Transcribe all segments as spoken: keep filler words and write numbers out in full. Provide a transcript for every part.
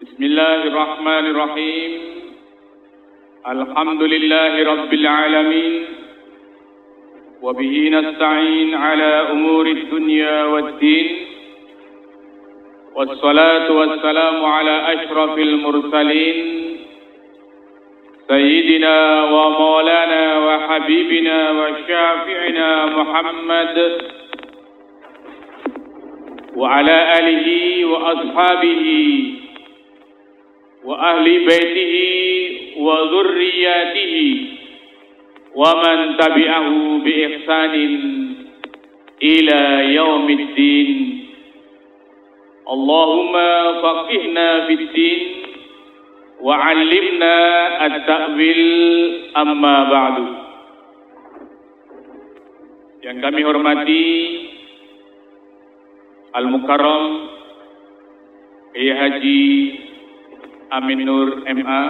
Bismillahirrahmanirrahim. Alhamdulillahi rabbil alamin. Wa bihi nasta'in ala umuri dunya waddin. Wassalatu wassalamu ala ashrafil mursalin. Sayyidina wa maulana wa habibina wa syafi'ina Muhammad wa ala alihi wa ashabihi wa ahli baitihi wa dhurriyyatihi wa man tabi'ahu bi ihsanin ila yaumiddin. Allahumma faqihna fid din wa 'allimna at-ta'wil, amma ba'du. Yang kami hormati Al-Mukarram Kiai Haji Amin Nur M A,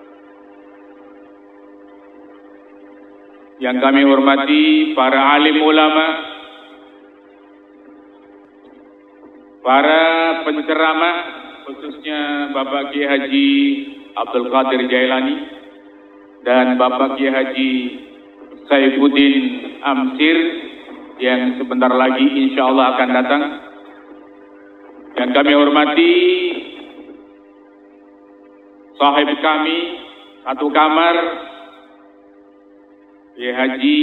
yang kami hormati para alim ulama, para penceramah, khususnya Bapak Kiai Haji Abdul Qadir Jailani dan Bapak Kiai Haji Saifuddin Amsir yang sebentar lagi insya Allah akan datang. Yang kami hormati sahib kami satu kamar, Kiai Haji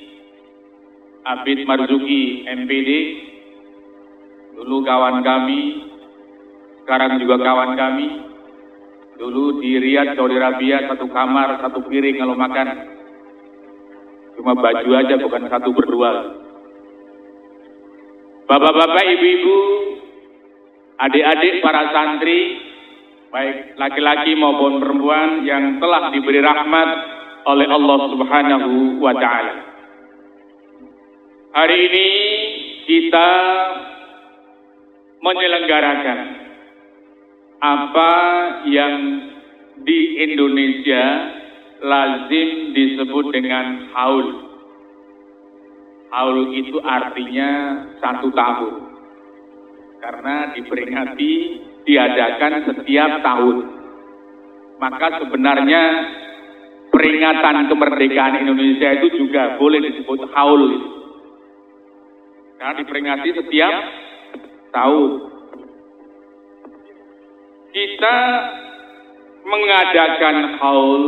Abid Marzuki M P D, dulu kawan kami, sekarang juga kawan kami. Dulu di Riyadh, Saudi Arabia, satu kamar, satu piring kalau makan. Cuma baju aja, bukan satu berdua. Bapak-bapak, ibu-ibu, adik-adik para santri, baik laki-laki maupun perempuan yang telah diberi rahmat oleh Allah Subhanahu wa Ta'ala. Hari ini kita menyelenggarakan apa yang di Indonesia lazim disebut dengan haul. Haul itu artinya satu tahun, karena diperingati, diadakan setiap tahun. Maka sebenarnya peringatan kemerdekaan Indonesia itu juga boleh disebut haul, karena diperingati setiap tahun. Kita mengadakan haul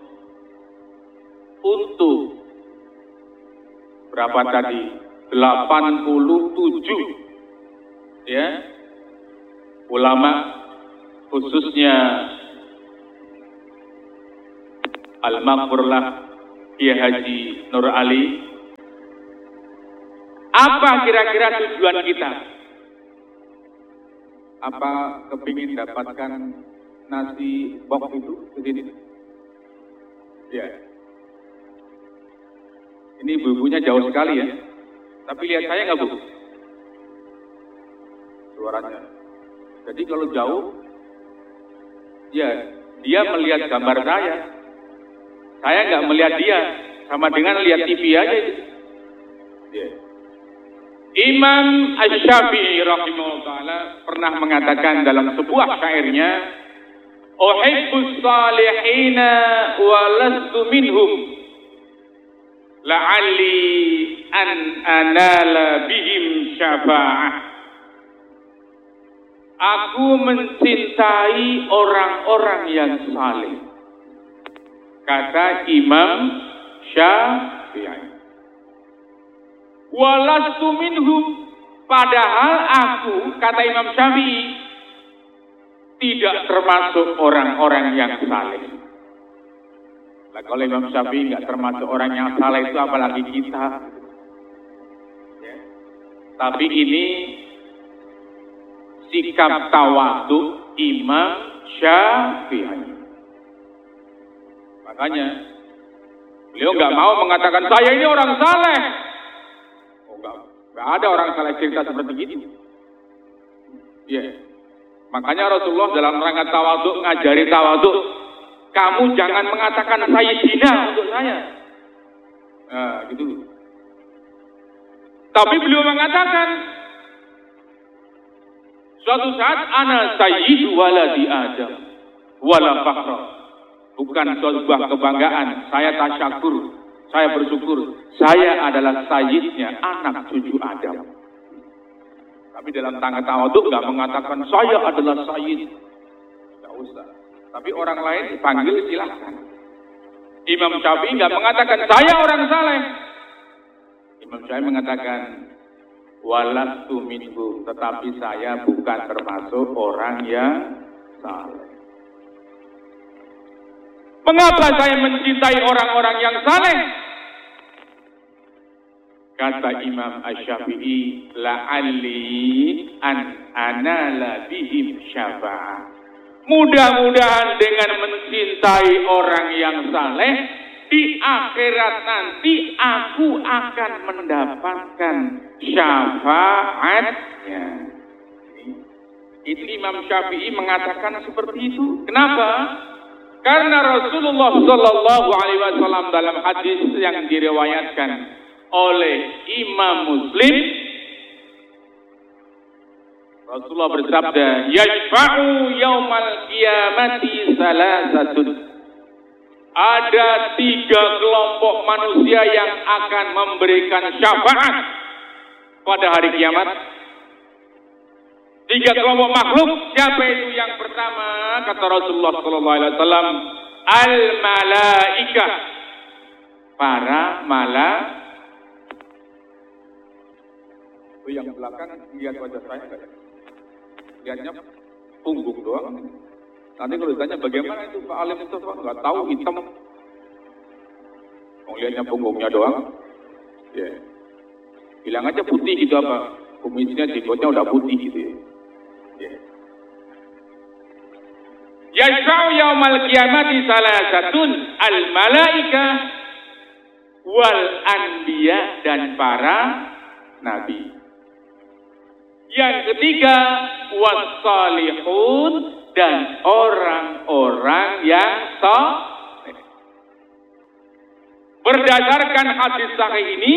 untuk berapa tadi? delapan puluh tujuh ya ulama, khususnya Al-Maghfurlah Kiai Haji Nur Ali. Apa kira-kira tujuan kita? Apa kepingin dapatkan nasi box itu begini? Ya. Ini ibu-ibunya jauh sekali ya. Tapi lihat saya nggak, Bu? Suaranya. Jadi kalau jauh, ya dia melihat gambar saya. Saya nggak melihat dia, sama dengan lihat T V aja itu. Ya. Imam Asy-Syafi'i rahimahullah ta'ala pernah mengatakan dalam sebuah syairnya, "Uhibbus salihina wa lastu minhum, la'alli an anala bihim syafa'ah." Aku mencintai orang-orang yang saleh, kata Imam Syafi'i. Walastu minhum, padahal aku, kata Imam Syafi'i, tidak termasuk orang-orang yang saleh. Nah, kalau Imam Syafi'i nggak termasuk orang yang saleh itu apalagi kita. Ya. Tapi ini sikap tawadhu Imam Syafi'i. Makanya beliau nggak mau mengatakan saya ini orang saleh. Oh, nggak, nggak ada orang saleh cerita seperti itu. Ya. Makanya Rasulullah dalam rangka tawadhu ngajari tawadhu. Kamu jangan mengatakan sayyidina untuk saya. Nah, gitu. Tapi beliau mengatakan Suatu saat ana sayyidu waladi Adam wala fakhra. Bukan sebuah kebanggaan, saya tasyakur, saya bersyukur, saya adalah sayyidnya anak cucu Adam. Tapi dalam tangga tawaduk enggak mengatakan saya adalah sayyid. Enggak usah. Tapi orang lain dipanggil silakan. Imam Syafi'i enggak mengatakan saya orang saleh. Imam Syafi'i mengatakan walastu minhu, tetapi saya bukan termasuk orang yang saleh. Mengapa saya mencintai orang-orang yang saleh? Kata Imam Asy-Syafi'i, la'alli an anala bihim syafa'ah. Mudah-mudahan dengan mencintai orang yang saleh, di akhirat nanti aku akan mendapatkan syafaatnya. Itu Imam Syafi'i mengatakan seperti itu. Kenapa? Karena Rasulullah Shallallahu Alaihi Wasallam dalam hadis yang diriwayatkan oleh Imam Muslim, Rasulullah bersabda, "Yashfa'u yaumal qiyamati salasatun." Ada tiga kelompok manusia yang akan memberikan syafaat pada hari kiamat. Tiga kelompok makhluk. Siapa itu? Yang pertama, kata Rasulullah Sallallahu Alaihi Wasallam, al malaikah, para malaikat. Itu yang belakang lihat wajah saya enggak? Lihatnya punggung doang. Nanti kalau ditanya bagaimana itu Pak Alim Mustafa, nggak tahu, hitam. Mau lihatnya punggungnya doang. Ya. Yeah. Bilang aja putih gitu apa? Kumisnya, jenggotnya udah putih gitu ya. Yashfa'u yaumal qiyamati salasatun al malaika wal anbiya, dan para nabi. Yang ketiga wassalihun, dan orang-orang yang saleh. Berdasarkan hadis sahih ini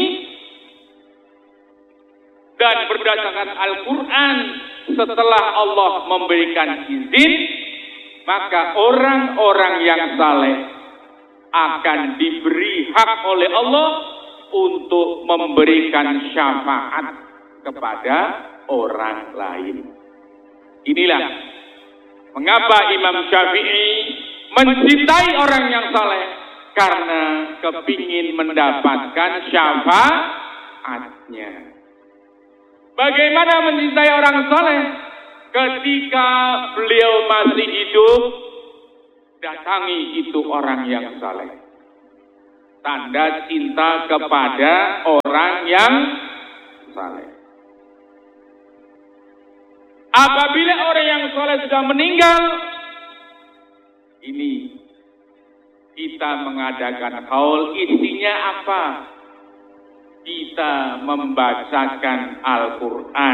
dan berdasarkan Al-Quran, setelah Allah memberikan izin, maka orang-orang yang saleh akan diberi hak oleh Allah untuk memberikan syafaat kepada orang lain. Inilah mengapa Imam Syafi'i mencintai orang yang saleh, karena kepingin mendapatkan syafaatnya. Bagaimana mencintai orang saleh? Ketika beliau masih hidup, datangi itu orang yang saleh. Tanda cinta kepada orang yang saleh. Apabila orang yang saleh sudah meninggal, ini kita mengadakan haul, isinya apa? Kita membacakan Al-Quran.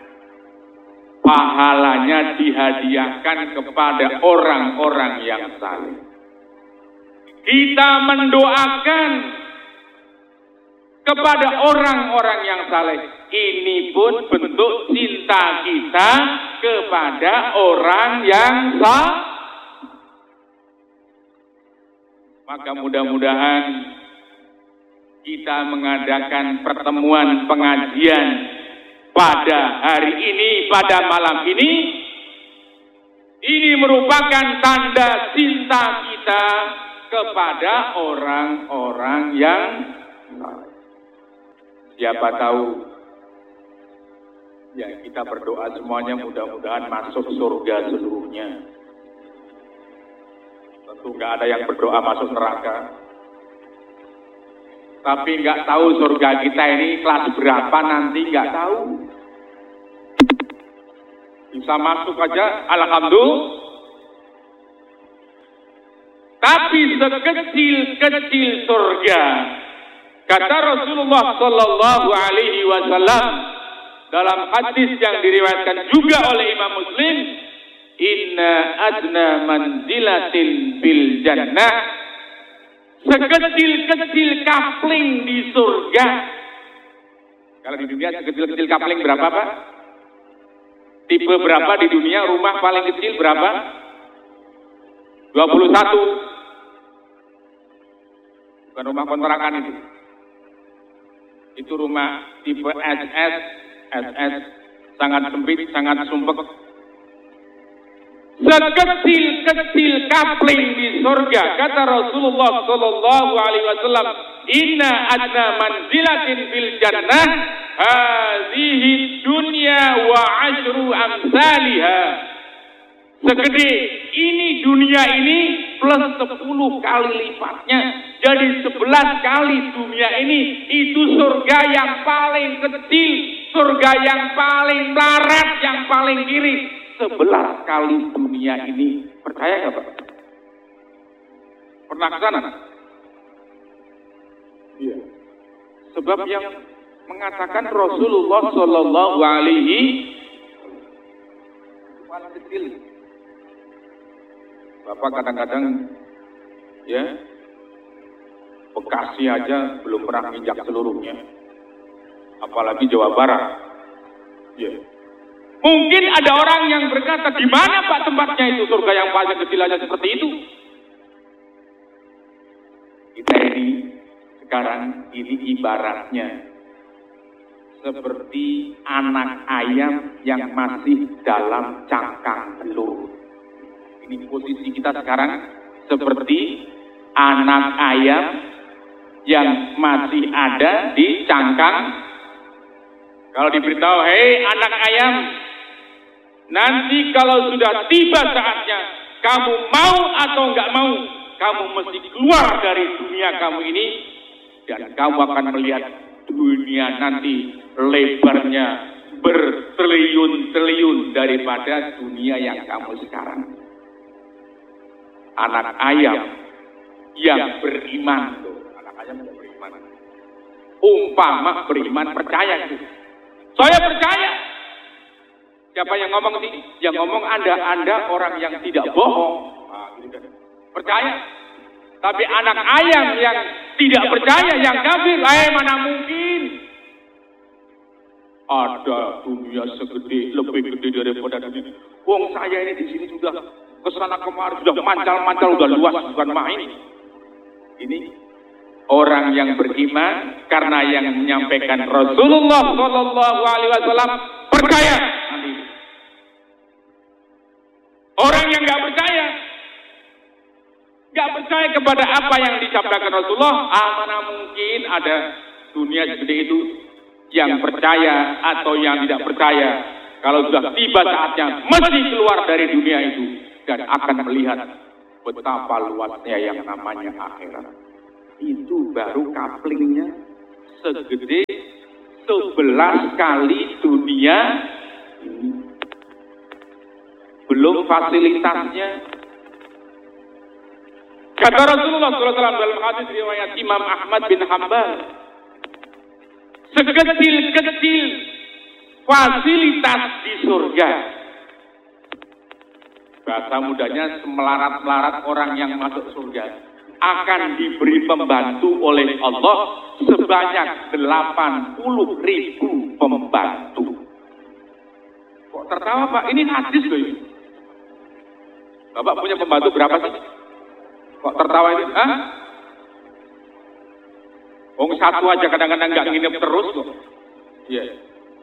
Pahalanya dihadiahkan kepada orang-orang yang saleh. Kita mendoakan kepada orang-orang yang saleh. Ini pun bentuk cinta kita kepada orang yang saleh. Maka mudah-mudahan kita mengadakan pertemuan pengajian pada hari ini, pada malam ini, ini merupakan tanda cinta kita kepada orang-orang yang saleh. Siapa tahu, ya kita berdoa semuanya mudah-mudahan masuk surga seluruhnya. Tentu nggak ada yang berdoa masuk neraka. Tapi nggak tahu surga kita ini kelas berapa nanti, nggak tahu. Bisa masuk aja, alhamdulillah. Tapi sekecil-kecil surga, kata Rasulullah Sallallahu Alaihi Wasallam dalam hadis yang diriwayatkan juga oleh Imam Muslim, inna adna manzilatin fil jannah, sekecil-kecil kapling di surga. Kalau di dunia sekecil-kecil kapling berapa Pak? Tipe berapa di dunia? Rumah paling kecil berapa? dua puluh satu. Bukan rumah kontrakan itu. Itu rumah tipe S S, S S sangat sempit, sangat sumpek. Sekecil-kecil kapling di surga, kata Rasulullah Sallallahu Alaihi Wasallam, Inna adna manzilatin fil jannah, hadhihi dunya wa ashru amsalihah. Segede ini dunia ini plus sepuluh kali lipatnya, jadi sebelas kali dunia ini. Itu surga yang paling kecil, surga yang paling barat, yang paling kiri. Sebelas kali dunia ini. Percaya gak Pak? Pernah ke sana? Iya. Sebab yang mengatakan Rasulullah Sallallahu Alaihi paling kecil. Bapak kadang-kadang ya Bekasi aja belum pernah injak seluruhnya, apalagi Jawa Barat. Ya. Mungkin ada orang yang berkata, di mana Pak tempatnya itu surga yang paling kecil aja seperti itu? Kita ini sekarang ini ibaratnya seperti anak ayam yang masih dalam cangkang telur. Ini posisi kita sekarang seperti anak ayam yang masih ada di cangkang. Kalau diberitahu, hei anak ayam, nanti kalau sudah tiba saatnya, kamu mau atau enggak mau, kamu mesti keluar dari dunia kamu ini, dan kamu akan melihat dunia nanti lebarnya bertriliun-triliun daripada dunia yang kamu sekarang. Anak ayam yang beriman, anak ayam yang beriman, umpama beriman percaya itu. Saya percaya. Siapa yang ngomong sih? Yang ngomong anda, anda orang yang tidak bohong. Nah, gitu. Percaya. Tapi anak ayam yang tidak percaya, yang kafir, eh mana mungkin? Ada dunia segede, lebih gede daripada dunia. Wong saya ini di sini sudah kesana kemari, sudah mancal-mancal, sudah luas, bukan main. Ini orang yang beriman karena yang menyampaikan Rasulullah Sallallahu Alaihi Wasallam percaya. Orang yang nggak percaya, nggak percaya kepada apa yang dicaptakan Rasulullah, ah mana mungkin ada dunia segede itu. Yang percaya atau yang tidak percaya, kalau sudah tiba saatnya mesti keluar dari dunia itu dan akan melihat betapa luasnya yang namanya akhirat. Itu baru kaplingnya segede sebelas kali dunia ini. Belum fasilitasnya. Kata Rasulullah shallallahu alaihi wasallam dalam hadis riwayat Imam Ahmad bin Hanbal, sekecil-kecil fasilitas di surga, bahasa mudanya semelarat-melarat orang yang masuk surga akan diberi pembantu oleh Allah sebanyak delapan puluh ribu pembantu. Kok tertawa Pak? Ini hadis loh ini. Bapak punya pembantu berapa sih? Kok tertawa ini? Hah? Oh satu aja kadang-kadang nggak nginep terus kok. Iya. Yeah.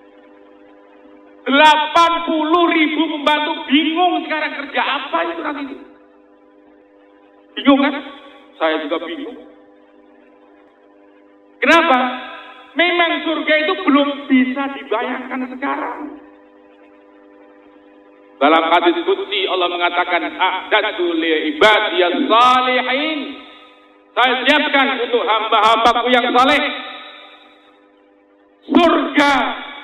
delapan puluh ribu pembantu, bingung sekarang kerja apa itu nanti? Bingung kan? Saya juga bingung. Kenapa? Memang surga itu belum bisa dibayangkan sekarang. Dalam hadis qudsi Allah mengatakan, a'dadtu li ibadiyas salihin. Saya siapkan untuk hamba-hambaku yang saleh surga.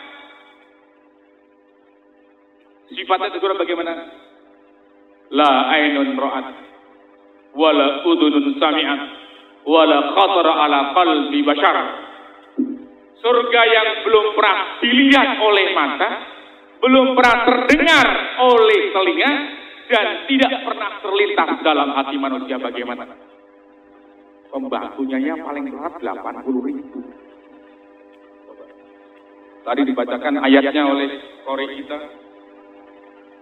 Sifatnya segera bagaimana? La ainun ra'at, wala udhunun sami'at, wala khatara ala qalbi bashar. Surga yang belum pernah dilihat oleh mata, belum pernah terdengar oleh telinga, dan tidak pernah terlintas dalam hati manusia bagaimana. Pembantunya yang paling berat delapan puluh ribu. Tadi dibacakan ayatnya oleh Qori kita.